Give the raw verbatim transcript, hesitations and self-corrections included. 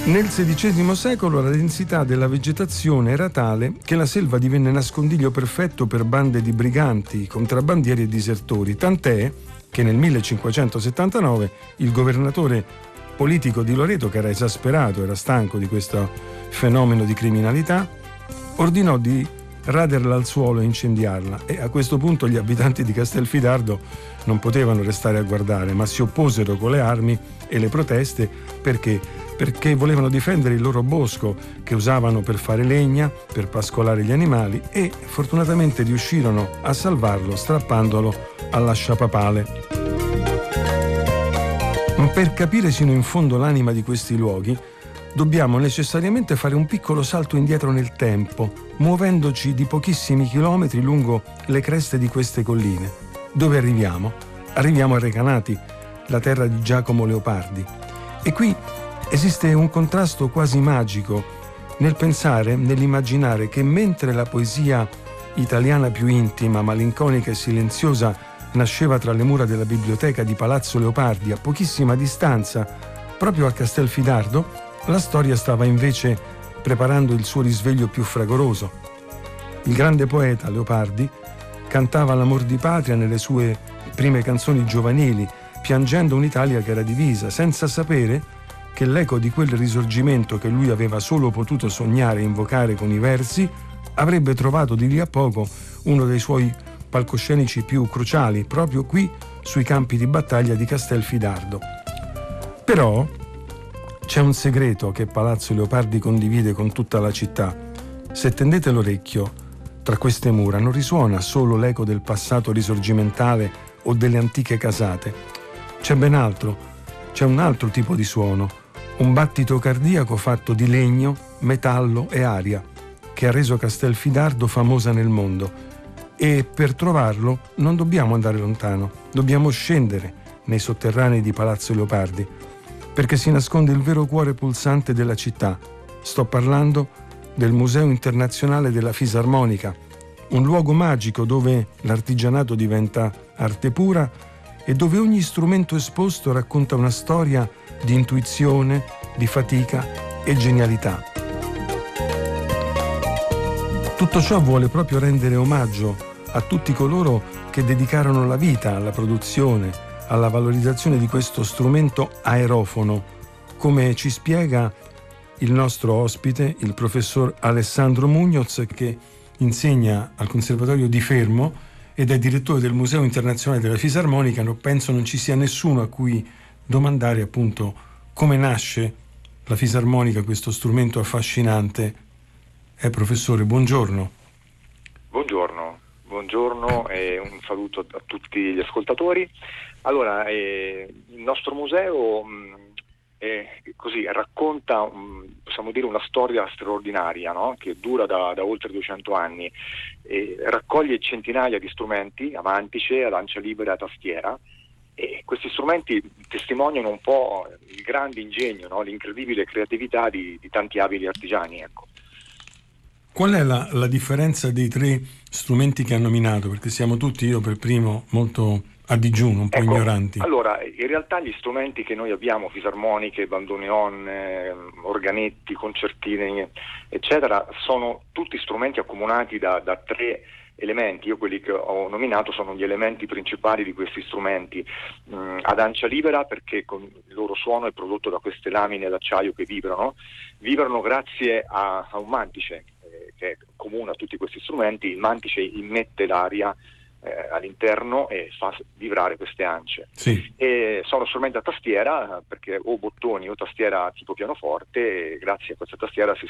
Nel sedicesimo secolo la densità della vegetazione era tale che la selva divenne nascondiglio perfetto per bande di briganti, contrabbandieri e disertori, tant'è che nel millecinquecentosettantanove il governatore politico di Loreto, che era esasperato, era stanco di questo fenomeno di criminalità, ordinò di raderla al suolo e incendiarla, e a questo punto gli abitanti di Castelfidardo non potevano restare a guardare, ma si opposero con le armi e le proteste perché perché volevano difendere il loro bosco che usavano per fare legna, per pascolare gli animali, e fortunatamente riuscirono a salvarlo strappandolo all'asciapapale. Per capire sino in fondo l'anima di questi luoghi dobbiamo necessariamente fare un piccolo salto indietro nel tempo, muovendoci di pochissimi chilometri lungo le creste di queste colline. Dove arriviamo? Arriviamo a Recanati, la terra di Giacomo Leopardi. E qui esiste un contrasto quasi magico nel pensare, nell'immaginare che mentre la poesia italiana più intima, malinconica e silenziosa nasceva tra le mura della biblioteca di Palazzo Leopardi, a pochissima distanza, proprio a Castelfidardo, la storia stava invece preparando il suo risveglio più fragoroso. Il grande poeta Leopardi cantava l'amor di patria nelle sue prime canzoni giovanili, piangendo un'Italia che era divisa, senza sapere che l'eco di quel risorgimento che lui aveva solo potuto sognare e invocare con i versi avrebbe trovato di lì a poco uno dei suoi palcoscenici più cruciali, proprio qui sui campi di battaglia di Castelfidardo. Però c'è un segreto che Palazzo Leopardi condivide con tutta la città. Se tendete l'orecchio, tra queste mura non risuona solo l'eco del passato risorgimentale o delle antiche casate. C'è ben altro, c'è un altro tipo di suono, un battito cardiaco fatto di legno, metallo e aria, che ha reso Castelfidardo famosa nel mondo. E per trovarlo non dobbiamo andare lontano, dobbiamo scendere nei sotterranei di Palazzo Leopardi, perché si nasconde il vero cuore pulsante della città. Sto parlando del Museo Internazionale della Fisarmonica, un luogo magico dove l'artigianato diventa arte pura e dove ogni strumento esposto racconta una storia di intuizione, di fatica e genialità. Tutto ciò vuole proprio rendere omaggio a tutti coloro che dedicarono la vita alla produzione, alla valorizzazione di questo strumento aerofono, come ci spiega il nostro ospite, il professor Alessandro Muñoz, che insegna al Conservatorio di Fermo ed è direttore del Museo Internazionale della Fisarmonica. No, penso non ci sia nessuno a cui domandare appunto come nasce la fisarmonica, questo strumento affascinante. Eh, professore, buongiorno. Buongiorno, buongiorno e un saluto a tutti gli ascoltatori. Allora, eh, il nostro museo mh, eh, così racconta, mh, possiamo dire, una storia straordinaria, no? Che dura da, da oltre duecento anni. Eh, raccoglie centinaia di strumenti a mantice, a lancia libera e a tastiera, e questi strumenti testimoniano un po' il grande ingegno, no? L'incredibile creatività di, di tanti abili artigiani, ecco. Qual è la, la differenza dei tre strumenti che ha nominato? Perché siamo tutti, io per primo, molto a digiuno, un po' ecco, ignoranti. Allora, in realtà gli strumenti che noi abbiamo, fisarmoniche, bandoneon, eh, organetti, concertini, eccetera, sono tutti strumenti accomunati da, da tre elementi. Io quelli che ho nominato sono gli elementi principali di questi strumenti. Mm, ad ancia libera, perché con il loro suono è prodotto da queste lamine d'acciaio che vibrano, vibrano grazie a, a un mantice eh, che è comune a tutti questi strumenti. Il mantice immette l'aria eh, all'interno e fa vibrare queste ance. Sì. E sono strumenti a tastiera, perché o bottoni o tastiera tipo pianoforte, e grazie a questa tastiera si